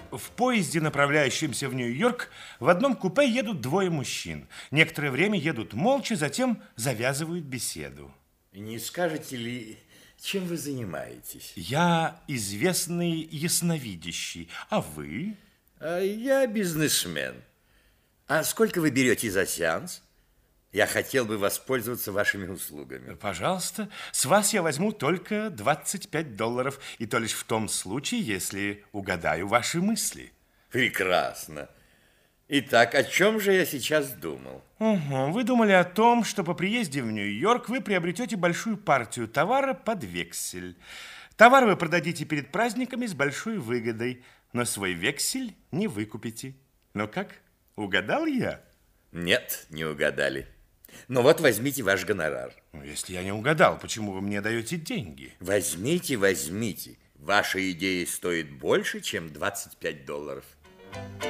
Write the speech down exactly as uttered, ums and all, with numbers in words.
В поезде, направляющемся в Нью-Йорк, в одном купе едут двое мужчин. Некоторое время едут молча, затем завязывают беседу. Не скажете ли, чем вы занимаетесь? Я известный ясновидящий, а вы? А я бизнесмен. А сколько вы берете за сеанс? Я хотел бы воспользоваться вашими услугами. Пожалуйста, с вас я возьму только двадцать пять долларов, и то лишь в том случае, если угадаю ваши мысли. Прекрасно. Итак, о чем же я сейчас думал? Угу. Вы думали о том, что по приезде в Нью-Йорк вы приобретете большую партию товара под вексель. Товар вы продадите перед праздниками с большой выгодой, но свой вексель не выкупите. Ну как, угадал я? Нет, не угадали. Но вот возьмите ваш гонорар. Ну, если я не угадал, почему вы мне даете деньги? Возьмите, возьмите. Ваша идея стоит больше, чем двадцать пять долларов.